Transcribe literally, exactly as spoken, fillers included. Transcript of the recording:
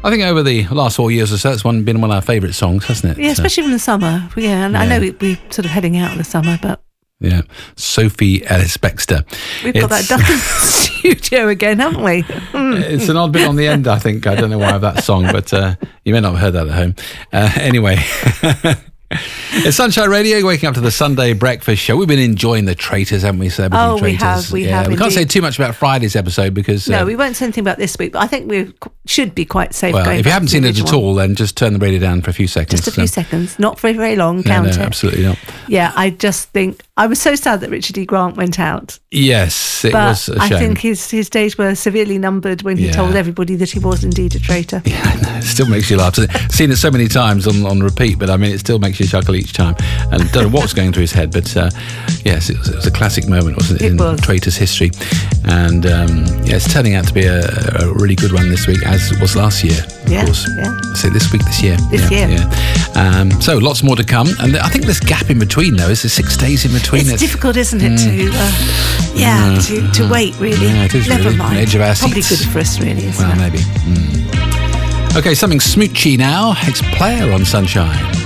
I think over the last four years or so, it's one been one of our favourite songs, hasn't it? Yeah, especially so. in the summer. Yeah, and yeah. I know we, we're sort of heading out in the summer, but... Yeah, Sophie Ellis-Bextor. We've got it's, that duck in the studio again, haven't we? It's an odd bit on the end, I think. I don't know why I have that song, but uh, you may not have heard that at home. Uh, anyway... It's Sunshine Radio, waking up to the Sunday breakfast show. We've been enjoying the Traitors, haven't we, Celebrity oh, Traitors? we have, we yeah, have We indeed. can't say too much about Friday's episode because... No, uh, we won't say anything about this week, but I think we should be quite safe well, going if you haven't seen it at all, then just turn the radio down for a few seconds. Just a few so. seconds, not very, very long, no, count no, it. absolutely not. Yeah, I just think... I was so sad that Richard E. Grant went out. Yes, it but was a shame. I think his, his days were severely numbered when he yeah. told everybody that he was indeed a traitor. Yeah, I know. It still makes you laugh. I've seen it so many times on, on repeat, but I mean, it still makes you chuckle each time. And don't know what's going through his head, but uh, yes, it was, it was a classic moment, wasn't it, it in was. Traitors history. And um, yeah, it's turning out to be a, a really good one this week, as it was last year, of yeah, course. Yeah. So this week, this year. This yeah, year. Yeah. Um, so lots more to come. And I think this gap in between, though, is the six days in between. It's, it's difficult, isn't it, mm. to uh, yeah, mm. to, to wait, really. Yeah, it is Never really. mind. The edge of our Probably seats. good for us, really, isn't well, it? Well, maybe. Mm. Okay, something smoochy now. It's Player on Sunshine.